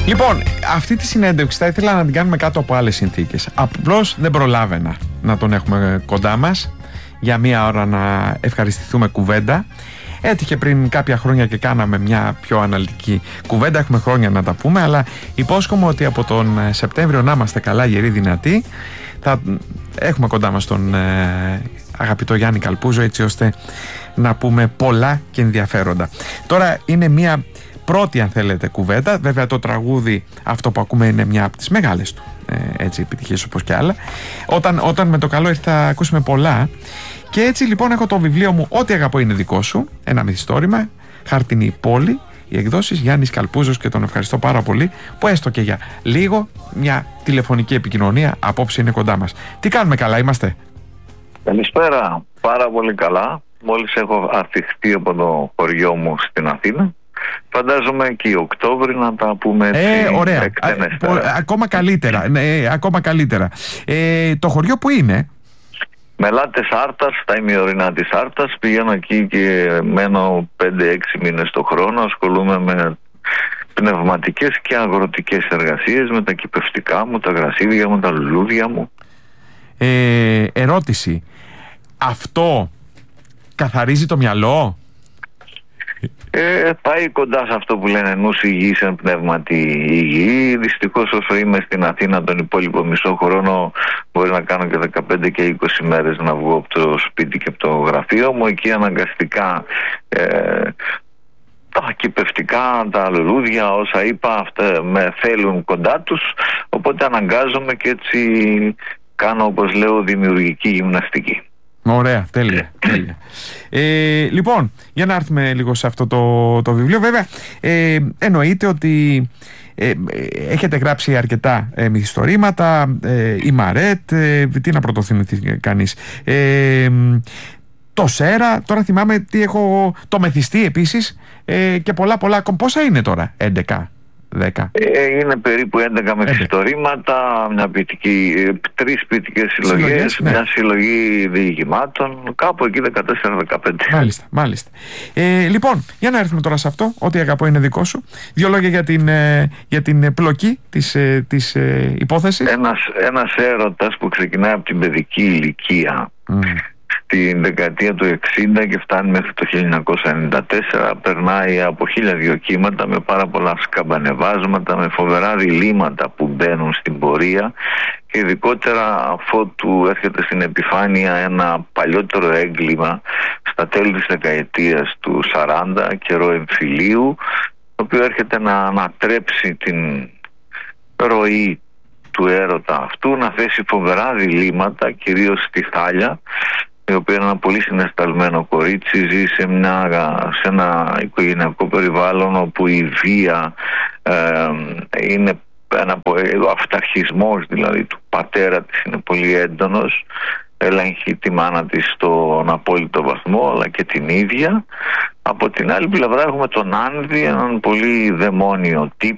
Λοιπόν, αυτή τη συνέντευξη θα ήθελα να την κάνουμε κάτω από άλλες συνθήκες. Απλώς δεν προλάβαινα να τον έχουμε κοντά μας για μία ώρα να ευχαριστηθούμε κουβέντα. Έτυχε πριν κάποια χρόνια και κάναμε μια πιο αναλυτική κουβέντα. Έχουμε χρόνια να τα πούμε, αλλά υπόσχομαι ότι από τον Σεπτέμβριο να είμαστε καλά, γεροί, δυνατοί. Θα έχουμε κοντά μας τον αγαπητό Γιάννη Καλπούζο, έτσι ώστε να πούμε πολλά και ενδιαφέροντα. Τώρα είναι μια πρώτη, αν θέλετε, κουβέντα. Βέβαια το τραγούδι αυτό που ακούμε είναι μια από τις μεγάλες του επιτυχίες, όπως και άλλα. Όταν με το καλό ήρθε θα ακούσουμε πολλά. Και έτσι λοιπόν έχω το βιβλίο μου «Ό,τι αγαπώ είναι δικό σου», ένα μυθιστόρημα, Χάρτινη πόλη, οι εκδόσεις Γιάννης Καλπούζος, και τον ευχαριστώ πάρα πολύ που έστω και για λίγο μια τηλεφωνική επικοινωνία απόψε είναι κοντά μας. Τι κάνουμε, καλά είμαστε? Καλησπέρα, πάρα πολύ καλά. Μόλις έχω αφιχθεί από το χωριό μου στην Αθήνα. Φαντάζομαι και Οκτώβρη να τα πούμε έτσι. Ωραία. Ακόμα καλύτερα. Ακόμα καλύτερα. Το χωριό που είναι? Μελάτες Άρτας, στα ημιορεινά της Άρτας. Πηγαίνω εκεί και μένω 5-6 μήνες το χρόνο. Ασχολούμαι με πνευματικές και αγροτικές εργασίες, με τα κυπευτικά μου, τα γρασίδια μου, τα λουλούδια μου. Ερώτηση. Αυτό καθαρίζει το μυαλό? Πάει κοντά σε αυτό που λένε νους υγιής εν πνεύματι υγιή. Δυστυχώς όσο είμαι στην Αθήνα τον υπόλοιπο μισό χρόνο μπορεί να κάνω και 15 και 20 μέρες να βγω από το σπίτι και από το γραφείο μου. Εκεί αναγκαστικά τα κυπευτικά, τα λουλούδια, όσα είπα, αυτά με θέλουν κοντά τους, οπότε αναγκάζομαι και έτσι κάνω, όπως λέω, δημιουργική γυμναστική. Ωραία, τέλεια. Λοιπόν, για να έρθουμε λίγο σε αυτό το βιβλίο. Βέβαια, εννοείται ότι έχετε γράψει αρκετά μυθιστορήματα, η Μαρέτ, τι να πρωτοθυμηθεί κανείς, το Σέρα, τώρα θυμάμαι τι έχω, το Μεθιστή επίσης, και πολλά. Πόσα είναι τώρα? 11? 10. Είναι περίπου 11 μυθιστορήματα, 3 ποιητικές συλλογές, μια συλλογή διηγημάτων, κάπου εκεί 14-15. Μάλιστα. Λοιπόν, για να έρθουμε τώρα σε αυτό, «Ό,τι αγαπώ είναι δικό σου». 2 λόγια για την πλοκή της υπόθεσης. Ένας έρωτας που ξεκινάει από την παιδική ηλικία στην δεκαετία του 60 και φτάνει μέχρι το 1994, περνάει από 1002 κύματα με πάρα πολλά σκαμπανεβάσματα, με φοβερά διλήμματα που μπαίνουν στην πορεία, και ειδικότερα αφότου έρχεται στην επιφάνεια ένα παλιότερο έγκλημα στα τέλη της δεκαετίας του 40, καιρό εμφυλίου, το οποίο έρχεται να ανατρέψει την ροή του έρωτα αυτού, να θέσει φοβερά διλήμματα, κυρίως στη Θάλια, η οποία είναι ένα πολύ συναισθαλμένο κορίτσι, ζει σε ένα οικογενειακό περιβάλλον όπου η βία είναι ο αυταρχισμός δηλαδή του πατέρα της είναι πολύ έντονος, ελέγχει τη μάνα της στον απόλυτο βαθμό, αλλά και την ίδια. Από την άλλη πλευρά έχουμε τον Άνδη, έναν πολύ δαιμόνιο τύπο,